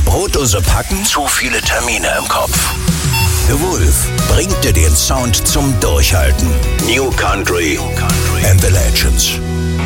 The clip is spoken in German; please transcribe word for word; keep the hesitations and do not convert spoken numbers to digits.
Brotdose packen? Zu viele Termine im Kopf. The Wolf bringt dir den Sound zum Durchhalten. New Country and the Legends.